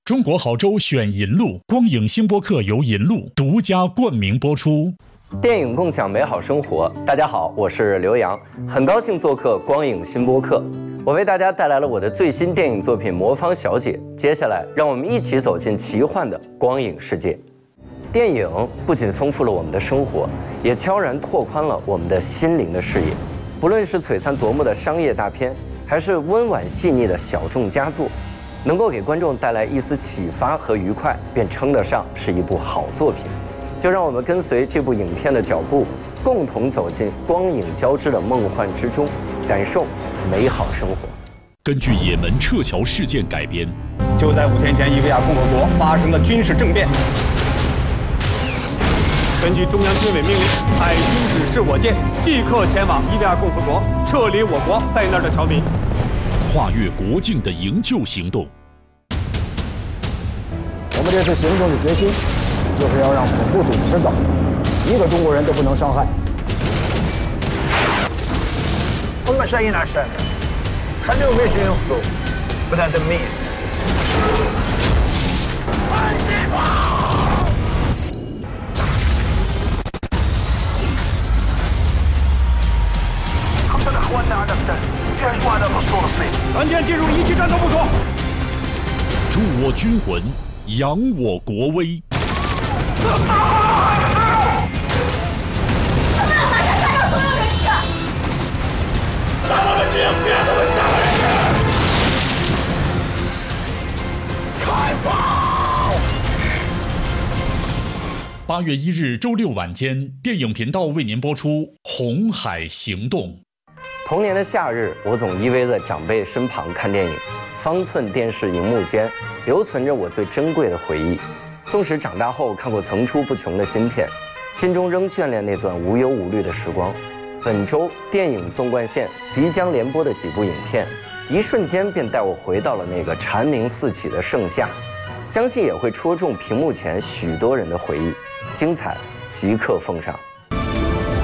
中国好州选银路，光影星播客由银路独家冠名播出。 电影共享美好生活，大家好，我是刘洋，很高兴做客光影新播客。我为大家带来了我的最新电影作品《魔方小姐》，接下来让我们一起走进奇幻的光影世界。电影不仅丰富了我们的生活，也悄然拓宽了我们的心灵的视野。不论是璀璨夺目的商业大片，还是温婉细腻的小众佳作，能够给观众带来一丝启发和愉快，便称得上是一部好作品。就让我们跟随这部影片的脚步，共同走进光影交织的梦幻之中，感受美好生活。 根据也门撤侨事件改编， 就在5天前，伊比亚共和国发生了军事政变。根据中央军委命令，海军指示我舰即刻前往伊比亚共和国，撤离我国在那儿的侨民。 跨越国境的营救行动。 我们这次行动的决心，就是要让恐怖组织知道，一个中国人都不能伤害。 والمشايين عشان خليهم ايش ينفضوا بدنا دمية. 团建进入一级战斗部署。 助我军魂，扬我国威。8月1日周六晚间，电影频道为您播出《红海行动》。 童年的夏日，我总依偎在长辈身旁看电影，方寸电视荧幕间留存着我最珍贵的回忆。纵使长大后看过层出不穷的新片，心中仍眷恋那段无忧无虑的时光。本周电影纵贯线即将连播的几部影片，一瞬间便带我回到了那个蝉鸣四起的盛夏，相信也会戳中屏幕前许多人的回忆。精彩即刻奉上。